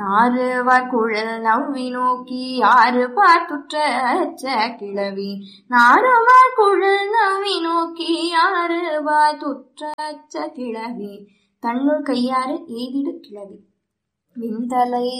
நாறுவார் குழல் நவ்வி நோக்கி ஆறு பார்த்துற்ற அச்ச கிளவி. நாறுவார் குழல் நவ்வி நோக்கி ஆறு பார்த்துற்ற அச்ச கிளவி. தன்னுள் கையாறு எய்திடு கிளவி. விண்தலை